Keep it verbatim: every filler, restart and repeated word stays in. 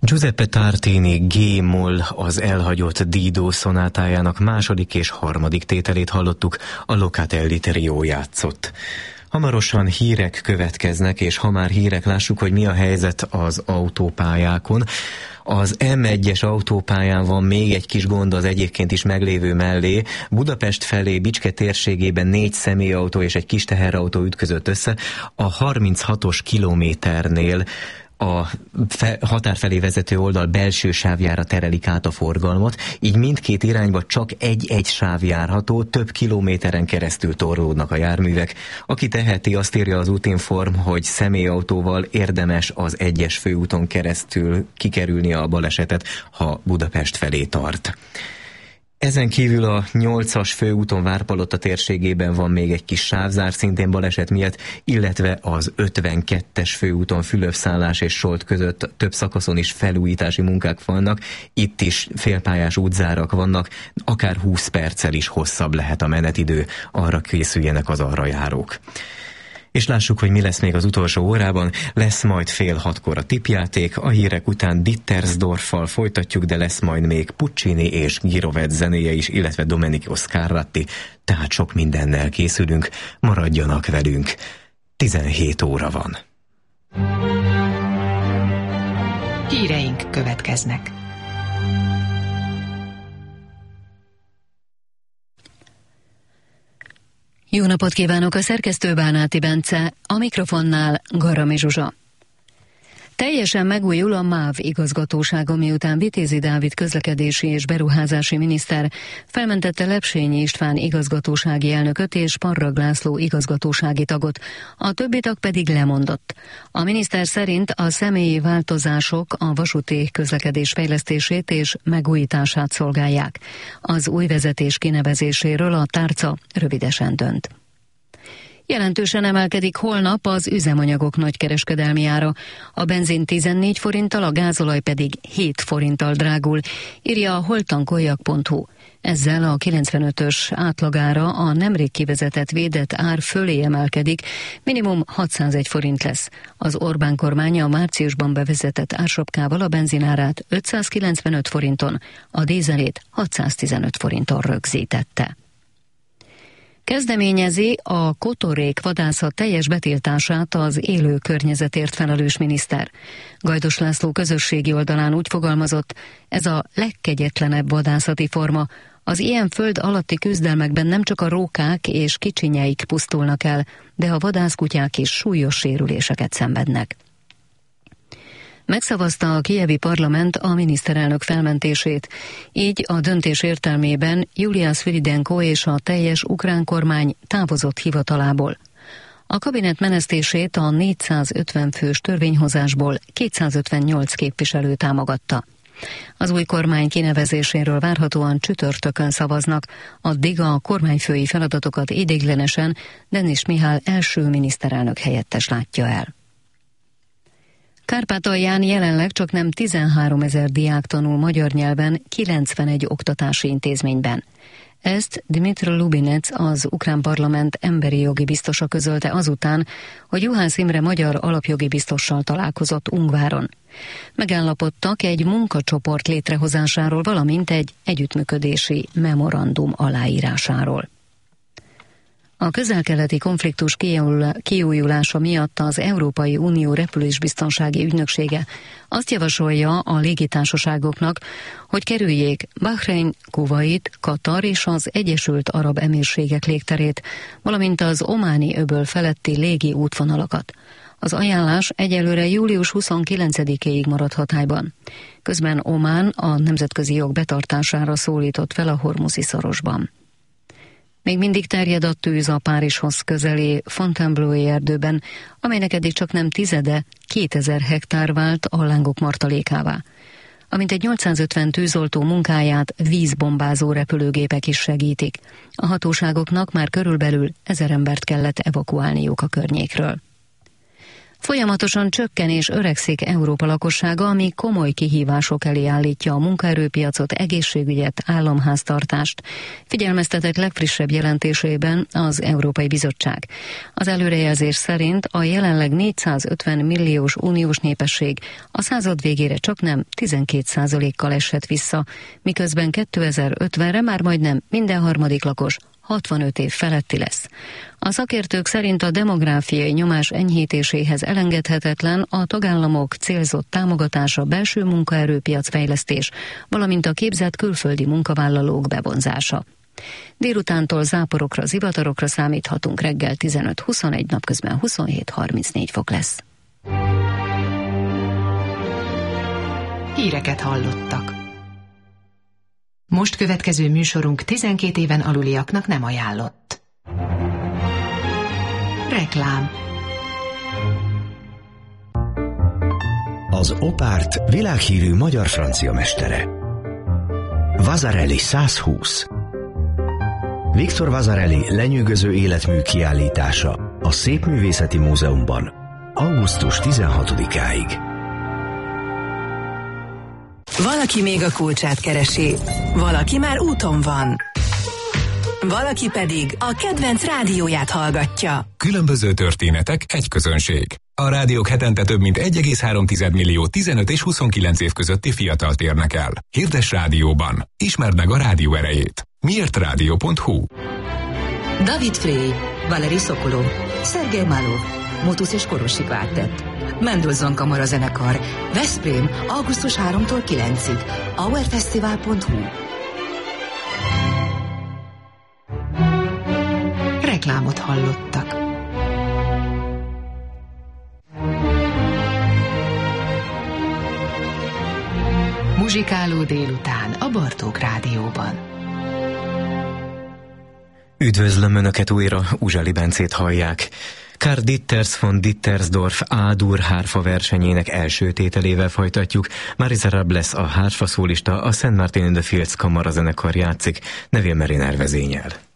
Giuseppe Tartini G-moll az elhagyott Dido szonátájának második és harmadik tételét hallottuk, a Locatelli Trio játszott. Hamarosan hírek következnek, és ha már hírek, lássuk, hogy mi a helyzet az autópályákon. Az em egyes autópályán van még egy kis gond az egyébként is meglévő mellé. Budapest felé Bicske térségében négy személyautó és egy kis teherautó ütközött össze. A harminchatos kilométernél a fe, határ felé vezető oldal belső sávjára terelik át a forgalmat, így mindkét irányba csak egy-egy sáv járható, több kilométeren keresztül torlódnak a járművek. Aki teheti, azt írja az Útinform, hogy személyautóval érdemes az egyes főúton keresztül kikerülni a balesetet, ha Budapest felé tart. Ezen kívül a nyolcas főúton Várpalota térségében van még egy kis sávzár, szintén baleset miatt, illetve az ötvenkettes főúton Fülöp-szállás és Solt között több szakaszon is felújítási munkák vannak, itt is félpályás útzárak vannak, akár húsz perccel is hosszabb lehet a menetidő, arra készüljenek az arra járók. És lássuk, hogy mi lesz még az utolsó órában. Lesz majd fél hatkor a tippjáték, a hírek után Dittersdorffal folytatjuk, de lesz majd még Puccini és Girovet zenéje is, illetve Domenico Scarlatti, tehát sok mindennel készülünk, maradjanak velünk. tizenhét óra van. Híreink következnek. Jó napot kívánok, a szerkesztő Bánáti Bence, a mikrofonnál Garami Zsuzsa. Teljesen megújul a MÁV igazgatósága, miután Vitézi Dávid közlekedési és beruházási miniszter felmentette Lepsényi István igazgatósági elnököt és Parrag László igazgatósági tagot, a többi tag pedig lemondott. A miniszter szerint a személyi változások a vasúti közlekedés fejlesztését és megújítását szolgálják. Az új vezetés kinevezéséről a tárca rövidesen dönt. Jelentősen emelkedik holnap az üzemanyagok nagykereskedelmi ára. A benzin tizennégy forinttal, a gázolaj pedig hét forinttal drágul, írja a holtankoljak pont hu. Ezzel a kilencvenötös átlagára a nemrég kivezetett védett ár fölé emelkedik, minimum hatszázegy forint lesz. Az Orbán kormánya a márciusban bevezetett ársapkával a benzinárát ötszázkilencvenöt forinton, a dízelét hatszáztizenöt forinton rögzítette. Kezdeményezi a kotorék vadászat teljes betiltását az élő környezetért felelős miniszter. Gajdos László közösségi oldalán úgy fogalmazott, ez a legkegyetlenebb vadászati forma. Az ilyen föld alatti küzdelmekben nem csak a rókák és kicsinyeik pusztulnak el, de a vadászkutyák is súlyos sérüléseket szenvednek. Megszavazta a kijevi parlament a miniszterelnök felmentését, így a döntés értelmében Julia Sviridenko és a teljes ukrán kormány távozott hivatalából. A kabinet menesztését a négyszázötven fős törvényhozásból kétszázötvennyolc képviselő támogatta. Az új kormány kinevezéséről várhatóan csütörtökön szavaznak, addig a kormányfői feladatokat ideiglenesen Denis Mihály első miniszterelnök helyettes látja el. Kárpátalján jelenleg csak nem tizenháromezer diák tanul magyar nyelven kilencvenegy oktatási intézményben. Ezt Dmitr Lubinec, az ukrán parlament emberi jogi biztosa közölte azután, hogy Juhász Imre magyar alapjogi biztossal találkozott Ungváron. Megállapodtak egy munkacsoport létrehozásáról, valamint egy együttműködési memorandum aláírásáról. A közel-keleti konfliktus kiújulása miatt az Európai Unió repülésbiztonsági ügynöksége azt javasolja a légitársaságoknak, hogy kerüljék Bahrein, Kuvait, Katar és az Egyesült Arab Emírségek légterét, valamint az ománi öböl feletti légi útvonalakat. Az ajánlás egyelőre július huszonkilencedikéig marad hatályban. Közben Omán a nemzetközi jog betartására szólított fel a Hormuzi szorosban. Még mindig terjed a tűz a Párizshoz közeli Fontainebleau-i erdőben, amelynek eddig csak nem tizede, kétezer hektár vált a lángok martalékává. Amint egy nyolcszázötven tűzoltó munkáját vízbombázó repülőgépek is segítik. A hatóságoknak már körülbelül ezer embert kellett evakuálniuk a környékről. Folyamatosan csökken és öregszik Európa lakossága, ami komoly kihívások elé állítja a munkaerőpiacot, egészségügyet, államháztartást, figyelmeztetett legfrissebb jelentésében az Európai Bizottság. Az előrejelzés szerint a jelenleg négyszázötven milliós uniós népesség a század végére csaknem tizenkét százalékkal esett vissza, miközben kétezer-ötvenre már majdnem minden harmadik lakos hatvanöt év feletti lesz. A szakértők szerint a demográfiai nyomás enyhítéséhez elengedhetetlen a tagállamok célzott támogatása, belső munkaerőpiac fejlesztés, valamint a képzett külföldi munkavállalók bevonzása. Délutántól záporokra, zivatarokra számíthatunk, reggel tizenöt huszonegy, napközben huszonhét harmincnégy fok lesz. Híreket hallottak. Most következő műsorunk tizenkét éven aluliaknak nem ajánlott. Reklám. Az Opárt világhírű magyar-francia mestere. Vasarely százhúsz. Victor Vasarely lenyűgöző életmű kiállítása a Szépművészeti Múzeumban augusztus tizenhatodikáig. Valaki még a kulcsát keresi, valaki már úton van, valaki pedig a kedvenc rádióját hallgatja. Különböző történetek, egy közönség. A rádiók hetente több mint egy egész három millió tizenöt és huszonkilenc év közötti fiatalt érnek el. Hirdess rádióban. Ismerd meg a rádió erejét. miért rádió pont hu. David Frey, Valeri Sokolov, Szergej Malov, Motusz és Korosi Kvártett, Mendelssohn Kamarazenekar, Veszprém, augusztus harmadikától kilencedikéig, hourfestival pont hu. Reklámot hallottak. Muzsikáló délután a Bartók Rádióban. Üdvözlöm Önöket újra, Uzsali Bencét hallják. Karl Ditters von Dittersdorf A-dur hárfa versenyének első tételével folytatjuk. Marisa Robles, a hárfa szólista, a Saint Martin in the Fields kamarazenekar játszik, Neville Mariner vezényel.